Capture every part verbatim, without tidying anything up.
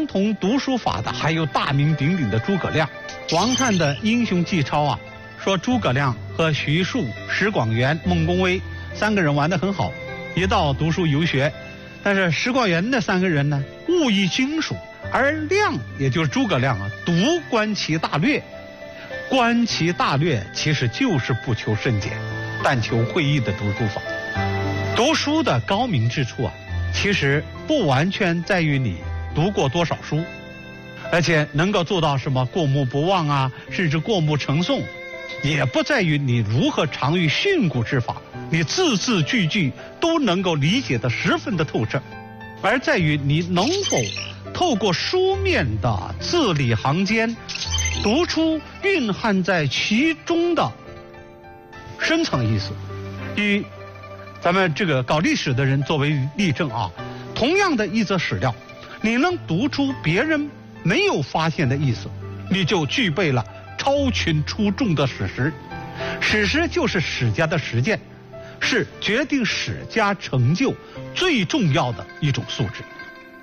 同读书法的还有大名鼎鼎的诸葛亮。王粲的《英雄纪钞》啊，说诸葛亮和徐庶、石广元、孟公威三个人玩得很好，一道读书游学。但是石广元那三个人呢，物艺精熟，而亮也就是诸葛亮啊，独观其大略。观其大略其实就是不求深浅，但求会意的读书法。读书的高明之处啊，其实不完全在于你读过多少书，而且能够做到什么过目不忘啊，甚至过目成诵，也不在于你如何长于训诂之法，你字字句句都能够理解得十分的透彻，而在于你能否透过书面的字里行间读出蕴含在其中的深层意思。以咱们这个搞历史的人作为例证啊，同样的一则史料，你能读出别人没有发现的意思，你就具备了超群出众的史实。史实就是史家的实践，是决定史家成就最重要的一种素质。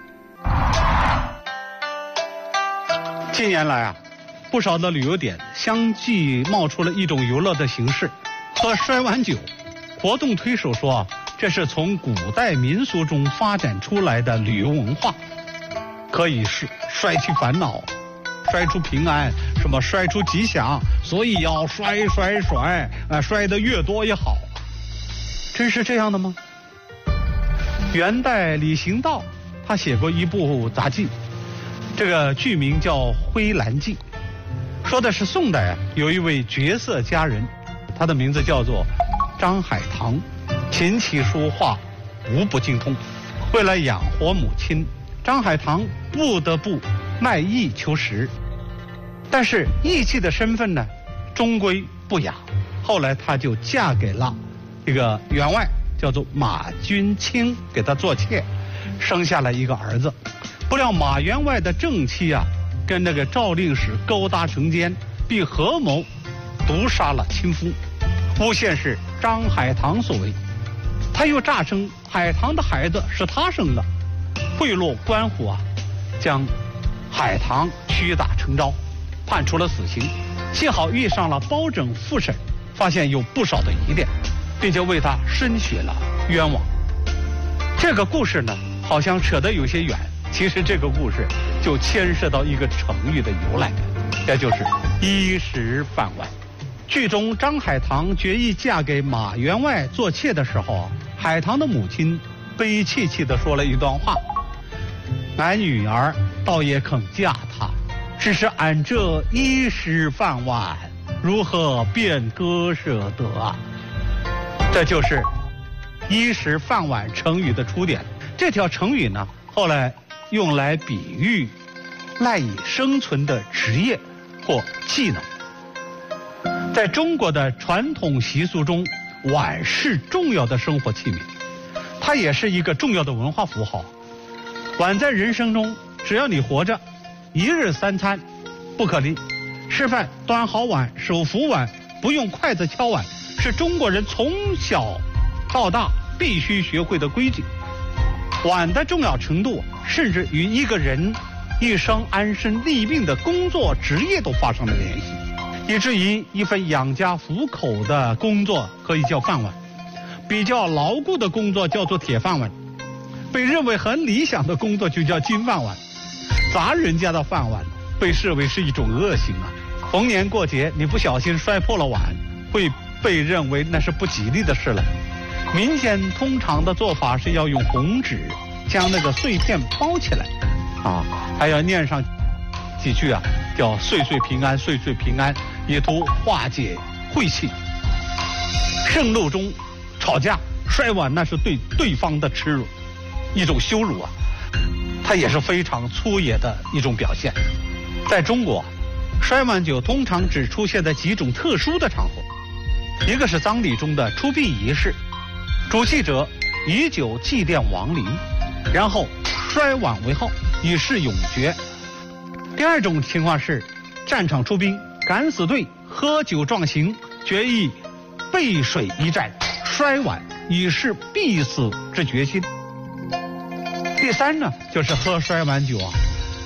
近年来啊，不少的旅游点相继冒出了一种游乐的形式，喝摔碗酒。活动推手说啊，这是从古代民俗中发展出来的旅游文化，可以是摔去烦恼，摔出平安，什么摔出吉祥，所以要摔摔摔，啊，摔得越多越好。真是这样的吗？元代李行道他写过一部杂记，这个剧名叫《灰蓝记》，说的是宋代啊有一位绝色佳人，她的名字叫做张海棠，琴棋书画无不精通。为了养活母亲，张海棠不得不卖艺求食，但是艺妓的身份呢终归不雅，后来她就嫁给了这个员外，叫做马君清，给她做妾，生下了一个儿子。不料马员外的正妻啊跟那个赵令史勾搭成奸，并合谋毒杀了亲夫，诬陷是张海棠所为。他又诈称海棠的孩子是他生的，贿赂官府啊，将海棠屈打成招，判处了死刑。幸好遇上了包拯复审，发现有不少的疑点，并且为他申雪了冤枉。这个故事呢好像扯得有些远，其实这个故事就牵涉到一个成语的由来，也就是衣食饭碗。剧中张海棠决意嫁给马员外做妾的时候，海棠的母亲悲戚戚地说了一段话：俺女儿倒也肯嫁他，只是俺这衣食饭碗如何便割舍得啊？这就是衣食饭碗成语的出典。这条成语呢后来用来比喻赖以生存的职业或技能。在中国的传统习俗中，碗是重要的生活器皿，它也是一个重要的文化符号。碗在人生中，只要你活着，一日三餐不可离。吃饭端好碗，手扶碗，不用筷子敲碗，是中国人从小到大必须学会的规矩。碗的重要程度，甚至与一个人一生安身立命的工作职业都发生了联系，以至于一份养家糊口的工作可以叫饭碗，比较牢固的工作叫做铁饭碗，被认为很理想的工作就叫金饭碗。砸人家的饭碗被视为是一种恶行啊！逢年过节你不小心摔破了碗，会被认为那是不吉利的事了。民间通常的做法是要用红纸将那个碎片包起来，啊，还要念上几句啊，叫岁岁平安，岁岁平安，以图化解晦气。盛怒中吵架摔碗，那是对对方的耻辱，一种羞辱啊，它也是非常粗野的一种表现。在中国，摔碗酒通常只出现在几种特殊的场合，一个是丧礼中的出殡仪式，主祭者以酒祭奠亡灵，然后摔碗为号，以示永绝。第二种情况是战场出兵，敢死队喝酒壮行，决意背水一战，摔碗以示必死之决心。第三呢，就是喝摔碗酒啊，